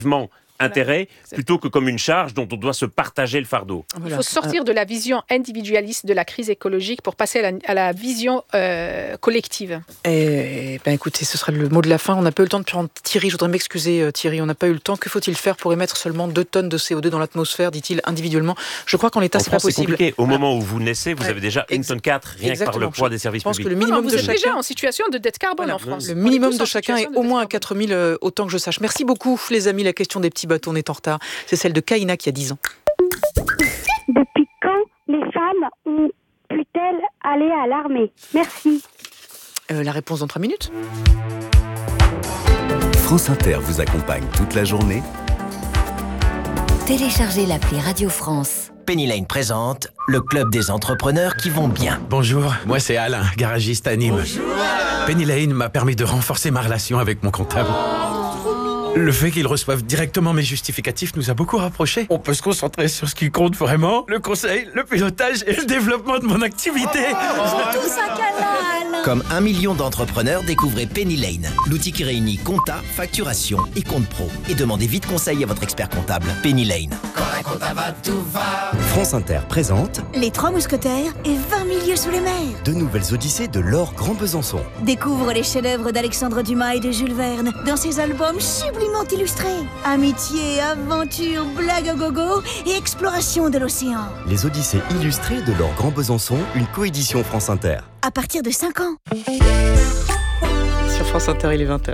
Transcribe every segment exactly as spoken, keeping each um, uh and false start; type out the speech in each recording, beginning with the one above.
intérêt plutôt que comme une charge dont on doit se partager le fardeau. Il faut sortir de la vision individualiste de la crise écologique pour passer à la, à la vision euh, collective. Et, ben écoutez, ce sera le mot de la fin. On n'a pas eu le temps de prendre Thierry. Je voudrais m'excuser, Thierry. On n'a pas eu le temps. Que faut-il faire pour émettre seulement deux tonnes de C O deux dans l'atmosphère, dit-il, individuellement? Je crois qu'en l'état, en c'est France, pas possible. C'est compliqué. Au voilà. moment où vous naissez, vous ouais. avez déjà une tonne quatre, rien Exactement. que par le poids des services je pense publics. Que le minimum non, non, vous de êtes chacun... déjà en situation de dette carbone voilà. en France. Le minimum de en chacun est de au moins à carbone. quatre mille, euh, autant que je sache. Merci beaucoup, les amis. La question des petits bateaux, on est en retard. C'est celle de Kaina qui a dix ans. Depuis quand les femmes ont pu-elles aller à l'armée? Merci. Euh, la réponse dans trois minutes. France Inter vous accompagne toute la journée. Téléchargez l'appli Radio France. Penny Lane présente le club des entrepreneurs qui vont bien. Bonjour, moi c'est Alain, garagiste à Nîmes. Bonjour Alain. Penny Lane m'a permis de renforcer ma relation avec mon comptable. Le fait qu'ils reçoivent directement mes justificatifs nous a beaucoup rapprochés. On peut se concentrer sur ce qui compte vraiment, le conseil, le pilotage et le développement de mon activité. C'est tout ça qu'Alain. Comme un million d'entrepreneurs, découvrez Penny Lane, l'outil qui réunit compta, facturation et compte pro. Et demandez vite conseil à votre expert comptable. Penny Lane. Quand un comptable va, tout va. France Inter présente Les Trois Mousquetaires et vingt milieux sous les mers. deux nouvelles odyssées de Laure Grand Besançon. Découvre les chefs-d'œuvre d'Alexandre Dumas et de Jules Verne dans ses albums sublimement illustrés. Amitié, aventure, blague à gogo et exploration de l'océan. Les odyssées illustrées de Laure Grand Besançon, une coédition France Inter. À partir de cinq ans. Sur France Inter, il est vingt heures.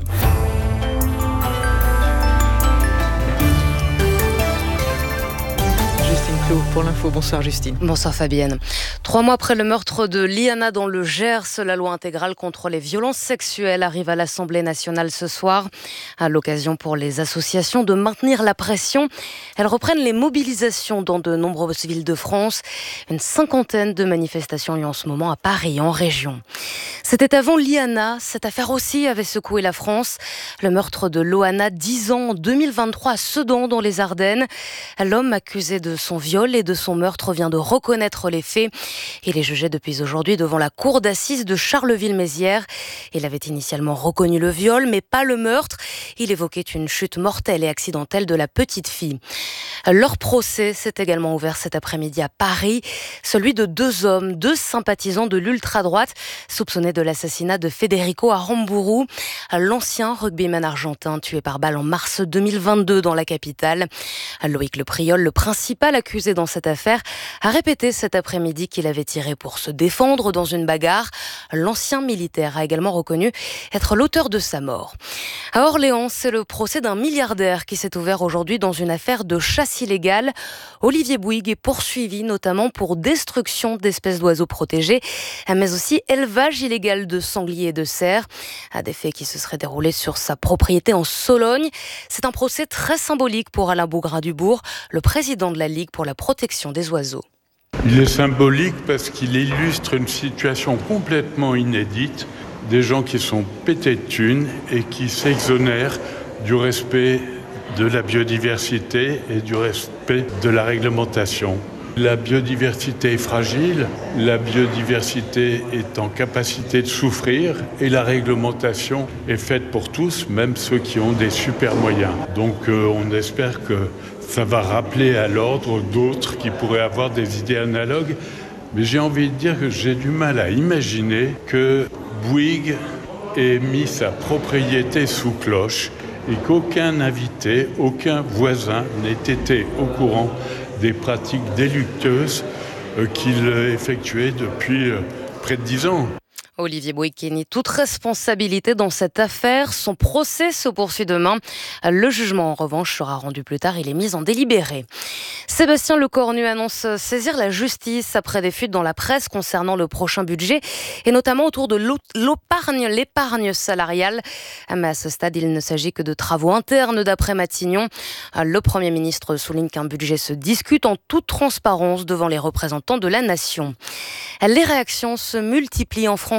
Pour l'info. Bonsoir Justine. Bonsoir Fabienne. Trois mois après le meurtre de Liana dans le Gers, la loi intégrale contre les violences sexuelles arrive à l'Assemblée nationale ce soir. À l'occasion pour les associations de maintenir la pression. Elles reprennent les mobilisations dans de nombreuses villes de France. Une cinquantaine de manifestations ont lieu en ce moment à Paris, en région. C'était avant Liana. Cette affaire aussi avait secoué la France. Le meurtre de Loana, dix ans, en deux mille vingt-trois, à Sedan, dans les Ardennes. L'homme accusé de son viol et de son meurtre vient de reconnaître les faits. Il est jugé depuis aujourd'hui devant la cour d'assises de Charleville-Mézières. Il avait initialement reconnu le viol, mais pas le meurtre. Il évoquait une chute mortelle et accidentelle de la petite fille. Leur procès s'est également ouvert cet après-midi à Paris. Celui de deux hommes, deux sympathisants de l'ultra-droite, soupçonnés de l'assassinat de Federico Aramburu, l'ancien rugbyman argentin tué par balle en mars deux mille vingt-deux dans la capitale. Loïc Le Priol, le principal accusé dans cette affaire, a répété cet après-midi qu'il avait tiré pour se défendre dans une bagarre. L'ancien militaire a également reconnu être l'auteur de sa mort. À Orléans, c'est le procès d'un milliardaire qui s'est ouvert aujourd'hui dans une affaire de chasse illégale. Olivier Bouygues est poursuivi notamment pour destruction d'espèces d'oiseaux protégés, mais aussi élevage illégal de sangliers et de cerfs. Des faits qui se seraient déroulés sur sa propriété en Sologne. C'est un procès très symbolique pour Alain Bougrain-Dubourg, le président de la Ligue pour la protection des oiseaux. Il est symbolique parce qu'il illustre une situation complètement inédite, des gens qui sont pétés de thunes et qui s'exonèrent du respect de la biodiversité et du respect de la réglementation. La biodiversité est fragile, la biodiversité est en capacité de souffrir et la réglementation est faite pour tous, même ceux qui ont des super moyens. Donc euh, on espère que ça va rappeler à l'ordre d'autres qui pourraient avoir des idées analogues. Mais j'ai envie de dire que j'ai du mal à imaginer que Bouygues ait mis sa propriété sous cloche et qu'aucun invité, aucun voisin n'ait été au courant des pratiques délictueuses qu'il effectuait depuis près de dix ans. Olivier Bouygues qui nie toute responsabilité dans cette affaire. Son procès se poursuit demain. Le jugement, en revanche, sera rendu plus tard. Il est mis en délibéré. Sébastien Lecornu annonce saisir la justice après des fuites dans la presse concernant le prochain budget et notamment autour de l'épargne, l'épargne salariale. Mais à ce stade, il ne s'agit que de travaux internes d'après Matignon. Le Premier ministre souligne qu'un budget se discute en toute transparence devant les représentants de la nation. Les réactions se multiplient en France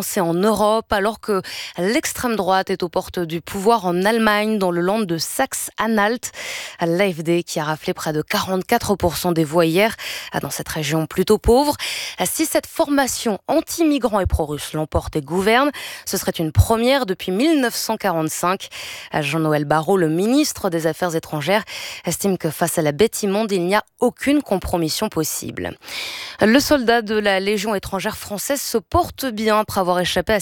avancée en Europe, alors que l'extrême droite est aux portes du pouvoir en Allemagne, dans le land de Saxe-Anhalt. L'A F D qui a raflé près de quarante-quatre pour cent des voix hier dans cette région plutôt pauvre. Si cette formation anti-migrants et pro-russes l'emporte et gouverne, ce serait une première depuis mille neuf cent quarante-cinq. Jean-Noël Barrot, le ministre des Affaires étrangères, estime que face à la bête immonde, il n'y a aucune compromission possible. Le soldat de la Légion étrangère française se porte bien après avoir échappé à